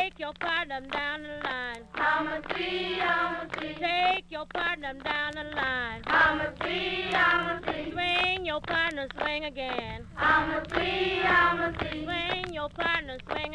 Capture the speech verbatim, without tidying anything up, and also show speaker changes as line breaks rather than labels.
Take your partner down the line.
I'm a three, I'm a three.
Take your partner down the line.
I'm a three, I'm a three.
Swing your partner, swing again.
I'm a three, I'm a three.
Swing your partner, swing